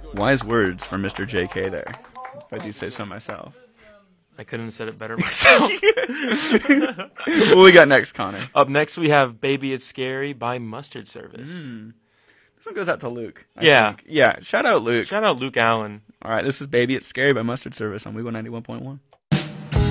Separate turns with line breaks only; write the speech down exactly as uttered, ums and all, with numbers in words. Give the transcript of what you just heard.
Wise words from Mister J K there, if I do say so myself.
I couldn't have said it better myself.
What we got next, Connor?
Up next, we have Baby It's Scary by Mustard Service.
Mm. This one goes out to Luke. I
Yeah.
think. Yeah, shout out Luke.
Shout out Luke Allen.
All right, this is Baby It's Scary by Mustard Service on Weagle ninety-one point one.